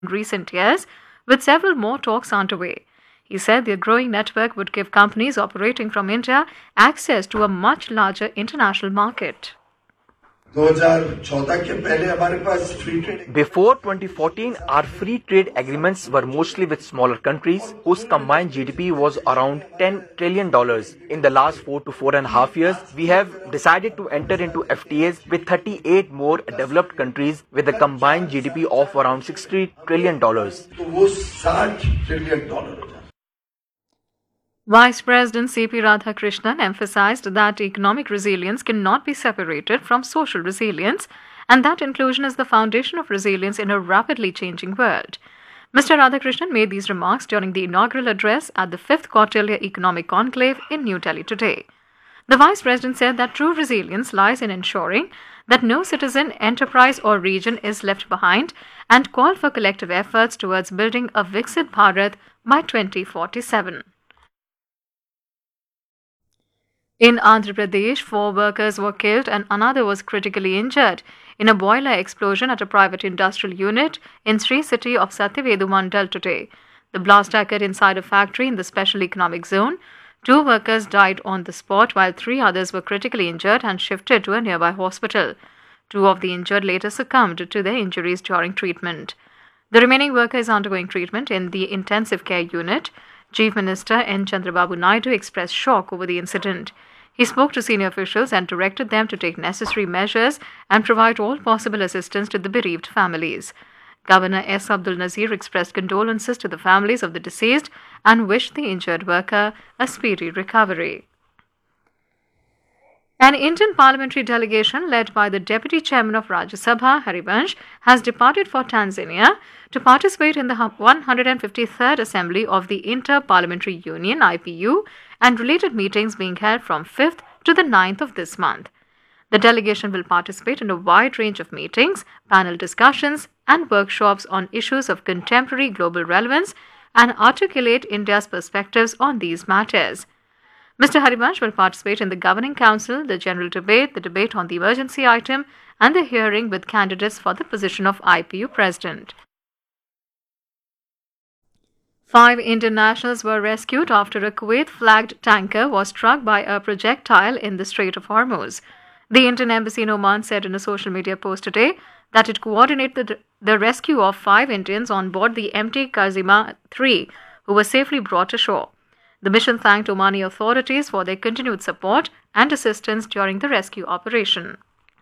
in recent years, with several more talks underway. He said their growing network would give companies operating from India access to a much larger international market. Before 2014, our free trade agreements were mostly with smaller countries whose combined GDP was around $10 trillion. In the last 4 to 4.5 years, we have decided to enter into FTAs with 38 more developed countries with a combined GDP of around $60 trillion. Vice President C.P. Radhakrishnan emphasized that economic resilience cannot be separated from social resilience and that inclusion is the foundation of resilience in a rapidly changing world. Mr. Radhakrishnan made these remarks during the inaugural address at the 5th Kautilya Economic Conclave in New Delhi today. The Vice President said that true resilience lies in ensuring that no citizen, enterprise or region is left behind and called for collective efforts towards building a Viksit Bharat by 2047. In Andhra Pradesh, 4 workers were killed and another was critically injured in a boiler explosion at a private industrial unit in Sri City of Satyavedu Mandal today. The blast occurred inside a factory in the Special Economic Zone. 2 workers died on the spot while 3 others were critically injured and shifted to a nearby hospital. 2 of the injured later succumbed to their injuries during treatment. The remaining worker is undergoing treatment in the intensive care unit. Chief Minister N. Chandrababu Naidu expressed shock over the incident. He spoke to senior officials and directed them to take necessary measures and provide all possible assistance to the bereaved families. Governor S. Abdul Nazir expressed condolences to the families of the deceased and wished the injured worker a speedy recovery. An Indian parliamentary delegation led by the Deputy Chairman of Rajya Sabha, Harivansh, has departed for Tanzania to participate in the 153rd Assembly of the Inter-Parliamentary Union (IPU) and related meetings being held from 5th to the 9th of this month. The delegation will participate in a wide range of meetings, panel discussions, and workshops on issues of contemporary global relevance and articulate India's perspectives on these matters. Mr. Harivansh will participate in the Governing Council, the General Debate, the debate on the emergency item, and the hearing with candidates for the position of IPU President. 5 Indian nationals were rescued after a Kuwait-flagged tanker was struck by a projectile in the Strait of Hormuz. The Indian Embassy in Oman said in a social media post today that it coordinated the rescue of 5 Indians on board the MT Kazima 3, who were safely brought ashore. The mission thanked Omani authorities for their continued support and assistance during the rescue operation.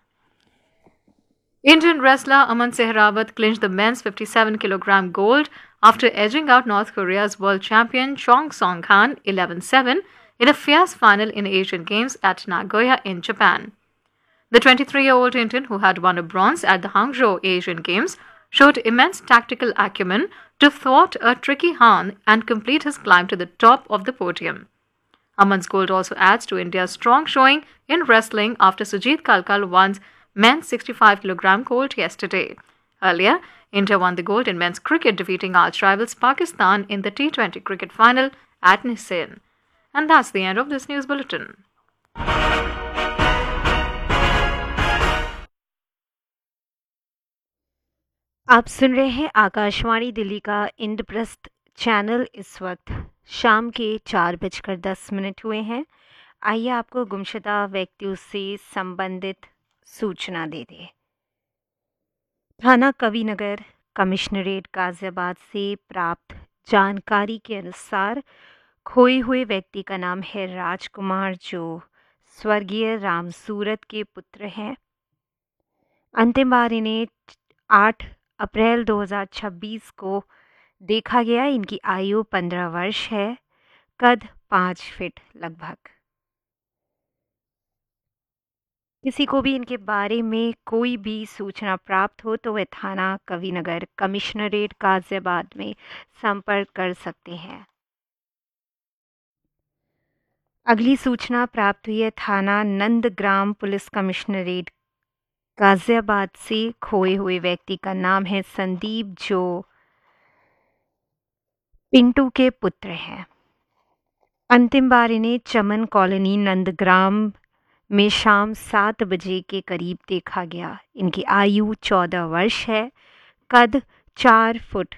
Indian wrestler Aman Sehrawat clinched the men's 57kg gold after edging out North Korea's world champion Chong Song-han 11-7 in a fierce final in Asian Games at Nagoya in Japan. The 23-year-old Indian, who had won a bronze at the Hangzhou Asian Games, showed immense tactical acumen to thwart a tricky Han and complete his climb to the top of the podium. Aman's gold also adds to India's strong showing in wrestling after Sujit Kalkal won men's 65kg gold yesterday. Earlier, India won the gold in men's cricket, defeating arch rivals Pakistan in the T20 cricket final at Nissan. And that's the end of this news bulletin. आप सुन रहे हैं आकाशवाणी दिल्ली का Indraprastha channel. इस वक्त शाम के 4:10 हुए हैं। आइए आपको गुमशुदा व्यक्तियों से संबंधित सूचना दे दें। थाना कविनगर कमिश्नरेट गाजियाबाद से प्राप्त जानकारी के अनुसार खोए हुए व्यक्ति का नाम है राजकुमार, जो स्वर्गीय राम सूरत के पुत्र हैं। अंतिम बार इन्हें 8 अप्रैल 2026 को देखा गया। इनकी आयु 15 वर्ष है, कद 5 फीट लगभग। किसी को भी इनके बारे में कोई भी सूचना प्राप्त हो तो वह थाना कविनगर कमिश्नरेट गाजियाबाद में संपर्क कर सकते हैं। अगली सूचना प्राप्त हुई है थाना नंदग्राम पुलिस कमिश्नरेट गाजियाबाद से। खोए हुए व्यक्ति का नाम है संदीप, जो पिंटू के पुत्र हैं। अंतिम बार इन्हें चमन कॉलोनी नंदग्राम में शाम 7 बजे के करीब देखा गया। इनकी आयु 14 वर्ष है, कद 4 फुट